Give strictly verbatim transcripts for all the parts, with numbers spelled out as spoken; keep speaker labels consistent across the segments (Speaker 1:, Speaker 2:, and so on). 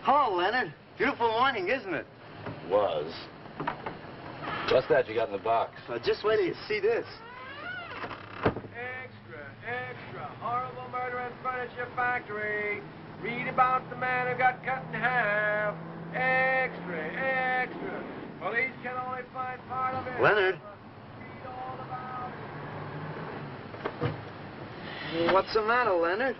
Speaker 1: Hello, Leonard. Beautiful morning, isn't it?
Speaker 2: Was. What's that you got in the box?
Speaker 1: Uh, just wait till you see this.
Speaker 3: Extra, extra. Horrible murder in furniture factory. Read about the man who got cut in half. Extra, extra. Police can only find part of it.
Speaker 1: Leonard.
Speaker 3: Read all about it.
Speaker 1: What's the matter, Leonard?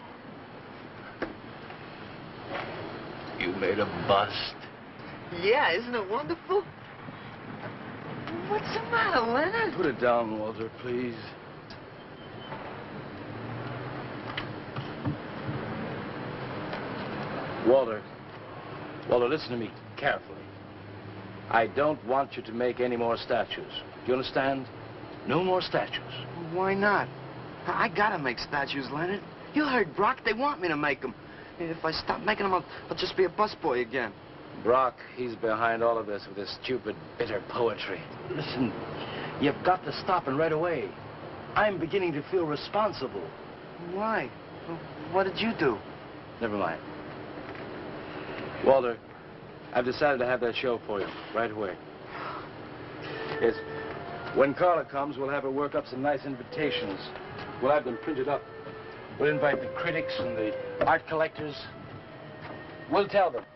Speaker 2: You made a bust.
Speaker 1: Yeah, isn't it wonderful? What's the matter, Leonard?
Speaker 2: Put it down, Walter, please. Walter. Walter, listen to me carefully. I don't want you to make any more statues. Do you understand? No more statues.
Speaker 1: Why not? I, I gotta make statues, Leonard. You heard Brock. They want me to make them. If I stop making them, I'll, I'll just be a busboy again.
Speaker 2: Brock, he's behind all of this with his stupid, bitter poetry. Listen, you've got to stop and right away. I'm beginning to feel responsible.
Speaker 1: Why? What did you do?
Speaker 2: Never mind. Walter, I've decided to have that show for you right away. Yes. When Carla comes, we'll have her work up some nice invitations. We'll have them printed up. We'll invite the critics and the art collectors. We'll tell them.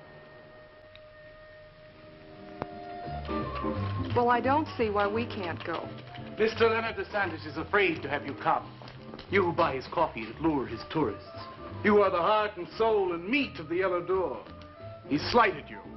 Speaker 4: Well, I don't see why we can't go.
Speaker 5: Mister Leonard DeSantis is afraid to have you come. You buy his coffee and lure his tourists. You are the heart and soul and meat of the Yellow Door. He slighted you.